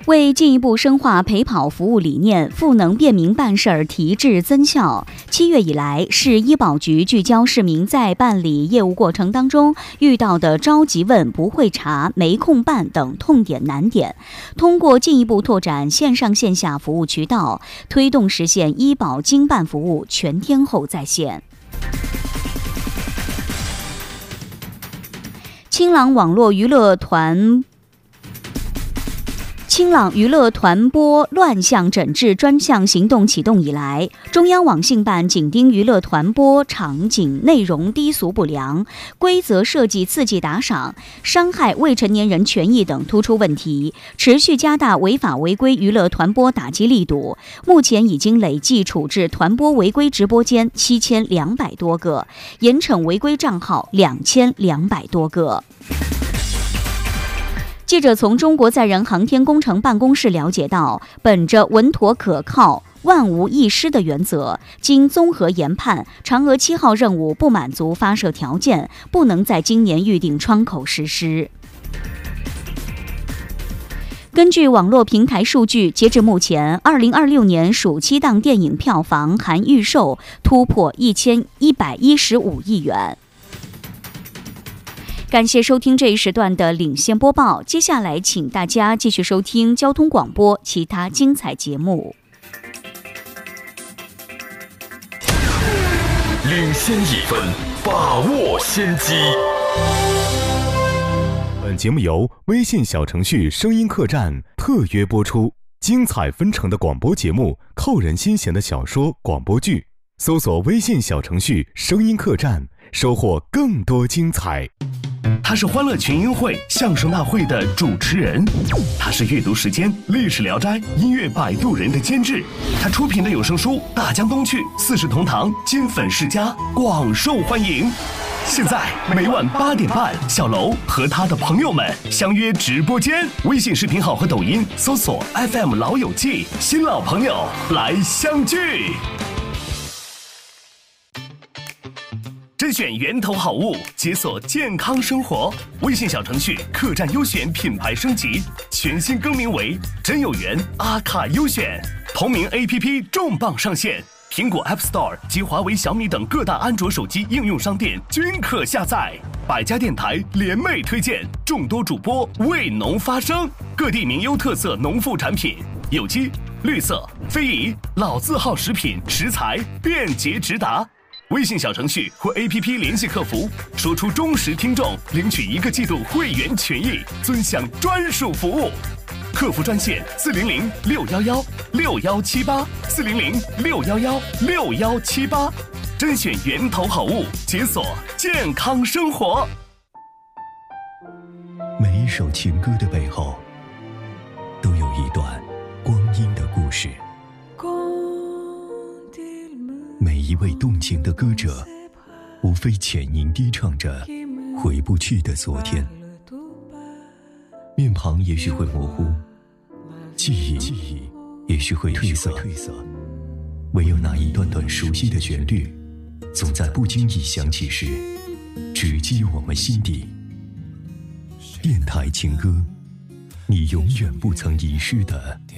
为进一步深化陪跑服务理念，赋能便民办事提质增效，7月以来，市医保局聚焦市民在办理业务过程当中遇到的着急问、不会查、没空办等痛点难点，通过进一步拓展线上线下服务渠道，推动实现医保经办服务全天候在线。清朗网络娱乐团播乱象整治专项行动启动以来，中央网信办紧盯娱乐团播场景内容低俗不良、规则设计刺激打赏、伤害未成年人权益等突出问题，持续加大违法违规娱乐团播打击力度。目前已经累计处置团播违规直播间7200多个，严惩违规账号2200多个。记者从中国载人航天工程办公室了解到，本着稳妥可靠、万无一失的原则，经综合研判，嫦娥7号任务不满足发射条件，不能在今年预定窗口实施。根据网络平台数据，截至目前，2026年暑期档电影票房含预售突破1115亿元。感谢收听这一时段的领先播报，接下来请大家继续收听交通广播其他精彩节目。 领先1分，把握先机。 本节目由微信小程序声音客栈特约播出，精彩纷呈的广播节目，扣人心弦的小说、广播剧，搜索微信小程序声音客栈，收获更多精彩。 他是欢乐群英会相声大会的主持人，他是阅读时间、历史聊斋、音乐摆渡人的监制，他出品的有声书《大江东去》《四世同堂》金粉世家广受欢迎。现在每晚8点半，小楼和他的朋友们相约直播间，微信视频号和抖音搜索 FM 老友记，新老朋友来相聚。甄选源头好物，解锁健康生活。微信小程序客栈优选品牌升级，全新更名为真有缘阿卡优选。同名 APP 重磅上线，苹果 App Store 及华为、小米等各大安卓手机应用商店均可下载。百家电台联袂推荐，众多主播为农发声，各地名优特色农副产品，有机、绿色、非遗、老字号食品食材便捷直达。微信小程序或 APP 联系客服，说出忠实听众，领取1个季度会员权益，尊享专属服务。客服专线400-611-6178，400-611-6178，甄选源头好物，解锁健康生活。 每一首情歌的背后，都有一段光阴的故事。每一位动情的歌者，无非浅吟低唱着回不去的昨天。面庞也许会模糊，记忆也许会褪色，唯有那一段段熟悉的旋律，总在不经意响起时，直击我们心底。电台情歌，你永远不曾遗失的